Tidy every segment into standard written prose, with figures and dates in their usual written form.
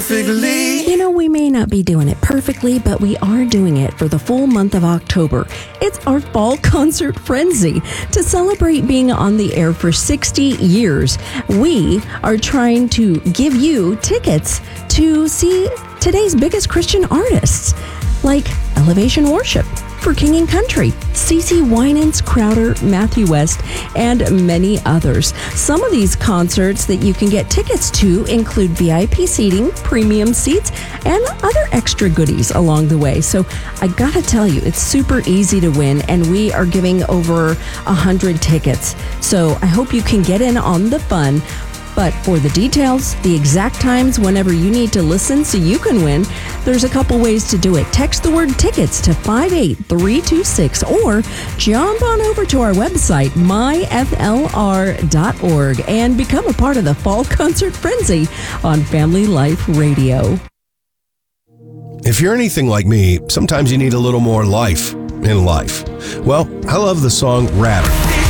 perfectly. You know, we may not be doing it perfectly, but we are doing it for the full month of October. It's our fall concert frenzy. To celebrate being on the air for 60 years, we are trying to give you tickets to see today's biggest Christian artists, like Elevation Worship, For King and Country, CeCe Winans, Crowder, Matthew West, and many others. Some of these concerts that you can get tickets to include VIP seating, premium seats, and other extra goodies along the way. So I gotta tell you, it's super easy to win, and we are giving over 100 tickets. So I hope you can get in on the fun. But for the details, the exact times whenever you need to listen so you can win, there's a couple ways to do it. Text the word tickets to 58326 or jump on over to our website, myflr.org, and become a part of the Fall Concert Frenzy on Family Life Radio. If you're anything like me, sometimes you need a little more life in life. Well, I love the song Ratter.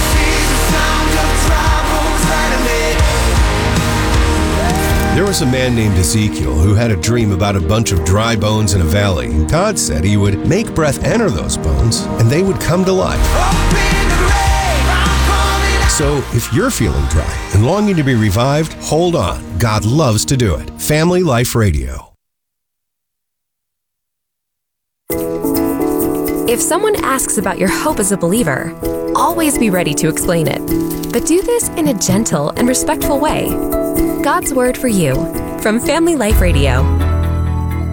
There was a man named Ezekiel who had a dream about a bunch of dry bones in a valley. God said he would make breath enter those bones, and they would come to life. So if you're feeling dry and longing to be revived, hold on. God loves to do it. Family Life Radio. If someone asks about your hope as a believer, always be ready to explain it. But do this in a gentle and respectful way. God's Word for You from Family Life Radio.